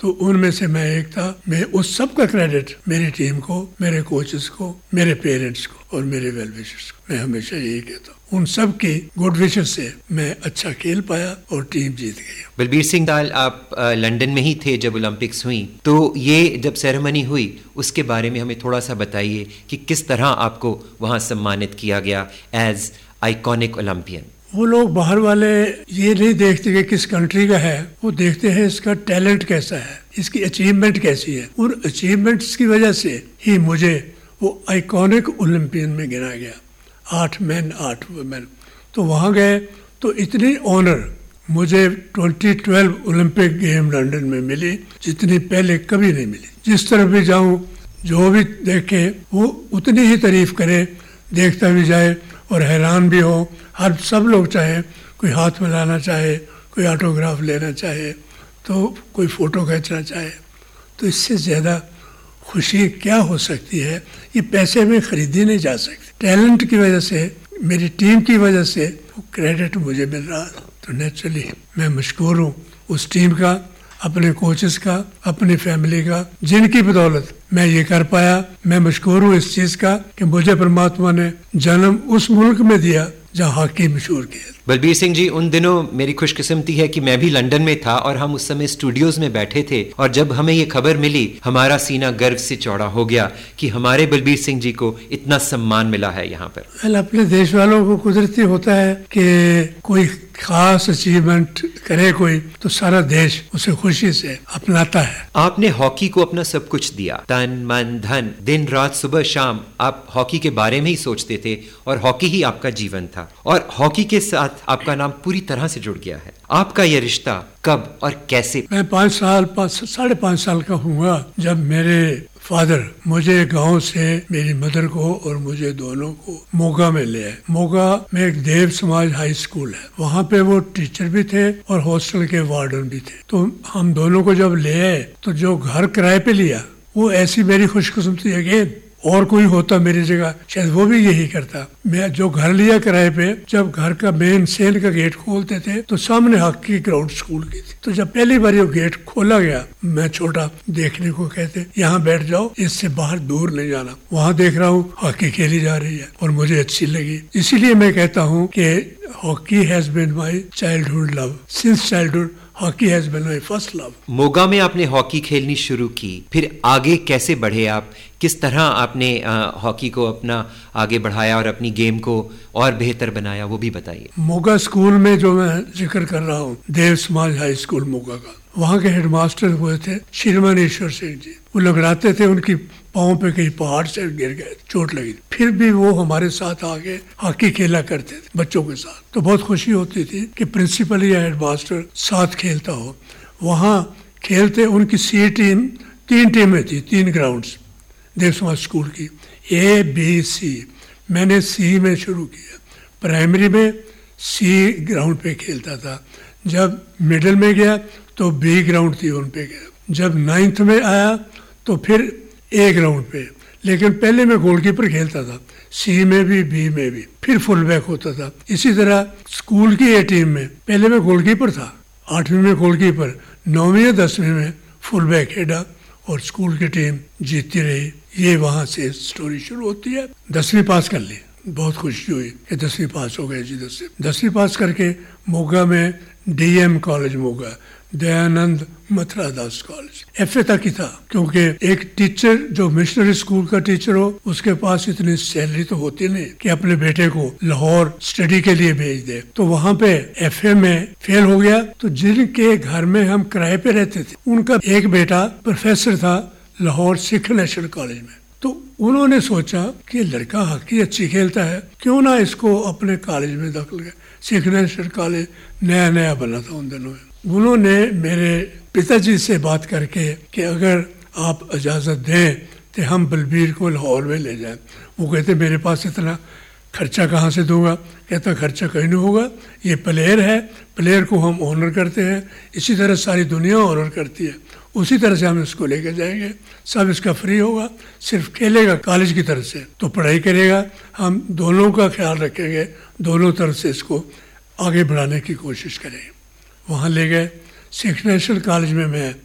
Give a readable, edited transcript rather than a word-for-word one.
तो उनमें से मैं एक था। मैं उस सब का क्रेडिट मेरी टीम को, मेरे कोचेस को, मेरे पेरेंट्स को और मेरे वेल विशर्स को, मैं हमेशा यही कहता हूँ। उन सब की गुड विशेस से मैं अच्छा खेल पाया और टीम जीत गई। बलबीर सिंह दाल, आप लंदन में ही थे जब ओलंपिक्स हुई, तो ये जब सेरेमनी हुई उसके बारे में हमें थोड़ा सा बताइए कि किस तरह आपको वहाँ सम्मानित किया गया एज आइकॉनिक ओलंपियन। वो लोग बाहर वाले ये नहीं देखते कि किस कंट्री का है, वो देखते हैं इसका टैलेंट कैसा है, इसकी अचीवमेंट कैसी है। और अचीवमेंट्स की वजह से ही मुझे वो आइकॉनिक ओलंपियन में गिना गया। 8 मेन 8 वुमेन। तो वहाँ गए तो इतनी ऑनर मुझे 2012 ओलंपिक गेम लंदन में मिली जितनी पहले कभी नहीं मिली। जिस तरफ भी जाऊँ, जो भी देखे वो उतनी ही तारीफ करे, देखता भी जाए और हैरान भी हो। हर सब लोग चाहे, कोई हाथ मिलाना चाहे, कोई ऑटोग्राफ लेना चाहे, तो कोई फ़ोटो खींचना चाहे, तो इससे ज़्यादा खुशी क्या हो सकती है। ये पैसे में ख़रीदी नहीं जा सकती। टैलेंट की वजह से, मेरी टीम की वजह से वो क्रेडिट मुझे मिल रहा था। तो नेचुरली मैं मशकूर हूँ उस टीम का, अपने कोचेस का, अपनी फैमिली का, जिनकी बदौलत मैं ये कर पाया। मैं मशकूर हूँ इस चीज़ का कि मुझे परमात्मा ने जन्म उस मुल्क में दिया जहाँ हॉकी मशहूर खेल। बलबीर सिंह जी, उन दिनों मेरी खुशकिस्मती है कि मैं भी लंदन में था और हम उस समय स्टूडियोज में बैठे थे, और जब हमें ये खबर मिली हमारा सीना गर्व से चौड़ा हो गया कि हमारे बलबीर सिंह जी को इतना सम्मान मिला है यहाँ पर। अपने देश वालों को कुदरती होता है कि कोई खास अचीवमेंट करे कोई, तो सारा देश उसे खुशी से अपनाता है। आपने हॉकी को अपना सब कुछ दिया, तन मन धन, दिन रात सुबह शाम आप हॉकी के बारे में ही सोचते थे और हॉकी ही आपका जीवन था, और हॉकी के साथ आपका नाम पूरी तरह से जुड़ गया है। आपका यह रिश्ता कब और कैसे? मैं साढ़े 5 साल का हुआ जब मेरे फादर मुझे गांव से, मेरी मदर को और मुझे दोनों को मोगा में ले आए। मोगा में एक देव समाज हाई स्कूल है, वहाँ पे वो टीचर भी थे और हॉस्टल के वार्डन भी थे। तो हम दोनों को जब ले आए तो जो घर किराए पे लिया, वो ऐसी मेरी खुशकिस्मती अगेन, और कोई होता मेरी जगह शायद वो भी यही करता। मैं जो घर लिया किराए पे, जब घर का मेन सेल का गेट खोलते थे तो सामने हॉकी ग्राउंड स्कूल की थी। तो जब पहली बार ये गेट खोला गया, मैं छोटा देखने को कहते यहाँ बैठ जाओ, इससे बाहर दूर नहीं जाना। वहाँ देख रहा हूँ हॉकी खेली जा रही है और मुझे अच्छी लगी। इसीलिए मैं कहता हूँ कि hockey has been my childhood love. Since childhood hockey has been my first love. Moga में आपने हॉकी खेलनी शुरू की, फिर आगे कैसे बढ़े आप? किस तरह आपने हॉकी को अपना आगे बढ़ाया और अपनी गेम को और बेहतर बनाया, वो भी बताइए। मोगा स्कूल में जो मैं जिक्र कर रहा हूँ, देव समाज हाई स्कूल मोगा का, वहाँ के हेडमास्टर हुए थे श्रीमान ईश्वर सिंह जी। वो लगड़ाते थे, उनकी पाँव पे कहीं पहाड़ से गिर गए, चोट लगी, फिर भी वो हमारे साथ आके हॉकी खेला करते थे बच्चों के साथ। तो बहुत खुशी होती थी कि प्रिंसिपल या हेडमास्टर साथ खेलता हो। वहाँ खेलते, उनकी सी टीम, 3 टीमें थी, 3 ग्राउंड्स देव समाज स्कूल की, A, B, C। मैंने C में शुरू किया। प्राइमरी में C ग्राउंड पे खेलता था, जब मिडिल में गया तो B ग्राउंड थी, उन पे गया। जब 9th में आया तो फिर A ग्राउंड पे, लेकिन पहले मैं गोलकीपर खेलता था, C में भी B में भी, फिर फुल बैक होता था। इसी तरह स्कूल की A टीम में पहले मैं गोलकीपर था, 8वीं में गोलकीपर, 9वीं या 10वीं में फुल बैक खेला और स्कूल की टीम जीतती रही। ये वहाँ से स्टोरी शुरू होती है। 10वीं पास कर ली, बहुत खुशी हुई कि 10वीं पास हो गए जी। 10वीं पास करके मोगा में DM कॉलेज मोगा, दयानंद मथुरा दास कॉलेज, FA तक ही था, क्योंकि एक टीचर जो मिशनरी स्कूल का टीचर हो, उसके पास इतनी सैलरी तो होती नहीं कि अपने बेटे को लाहौर स्टडी के लिए भेज दे। तो वहाँ पे FA में फेल हो गया। तो जिनके घर में हम किराए पे रहते थे, उनका एक बेटा प्रोफेसर था लाहौर सिख नेशनल कॉलेज में। तो उन्होंने सोचा कि लड़का हॉकी अच्छी खेलता है, क्यों ना इसको अपने कॉलेज में दाखिल कर। सिख नेशनल कॉलेज नया नया बना था उन दिनों में। उन्होंने मेरे पिताजी से बात करके कि अगर आप इजाज़त दें तो हम बलबीर को लाहौर में ले जाएं। वो कहते मेरे पास इतना खर्चा कहाँ से दूंगा। कहता खर्चा कहीं नहीं होगा, ये प्लेयर है, प्लेयर को हम ऑनर करते हैं, इसी तरह सारी दुनिया ऑनर करती है, उसी तरह से हम इसको लेकर जाएंगे, सब इसका फ्री होगा, सिर्फ खेलेगा कॉलेज की तरफ से, तो पढ़ाई करेगा, हम दोनों का ख्याल रखेंगे, दोनों तरफ से इसको आगे बढ़ाने की कोशिश करेंगे। वहाँ ले गए। सिख नेशनल कॉलेज में मैं